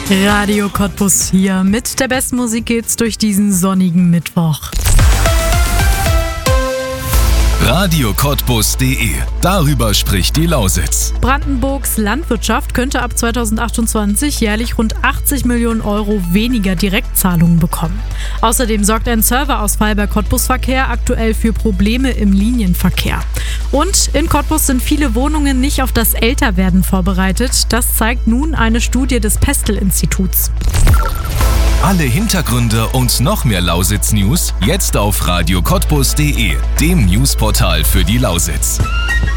Radio Cottbus hier. Mit der besten Musik geht's durch diesen sonnigen Mittwoch. RadioCottbus.de. Darüber spricht die Lausitz. Brandenburgs Landwirtschaft könnte ab 2028 jährlich rund 80 Millionen Euro weniger Direktzahlungen bekommen. Außerdem sorgt ein Serverausfall bei Cottbus Verkehr aktuell für Probleme im Linienverkehr. Und in Cottbus sind viele Wohnungen nicht auf das Älterwerden vorbereitet. Das zeigt nun eine Studie des Pestel-Instituts. Alle Hintergründe und noch mehr Lausitz-News jetzt auf RadioCottbus.de, dem Newsportal für die Lausitz.